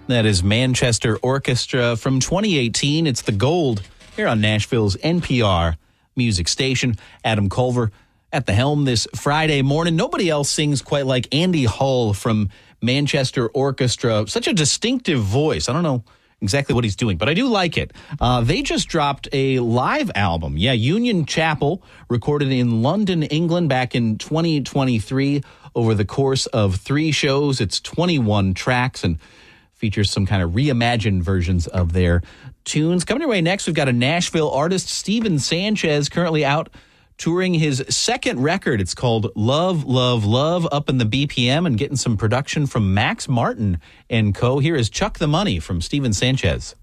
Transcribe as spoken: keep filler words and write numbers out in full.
That is Manchester Orchestra from twenty eighteen. It's the Gold here on Nashville's N P R music station. Adam Culver at the helm this Friday morning. Nobody else sings quite like Andy Hull from Manchester Orchestra. Such a distinctive voice. I don't know exactly what he's doing, but I do like it. Uh, they just dropped a live album. Yeah, Union Chapel, recorded in London, England back in twenty twenty-three over the course of three shows. It's twenty-one tracks and features some kind of reimagined versions of their tunes. Coming your way next, we've got a Nashville artist, Steven Sanchez, currently out touring his second record. It's called Love, Love, Love, up in the B P M and getting some production from Max Martin and co. Here is Chuck the Money from Steven Sanchez.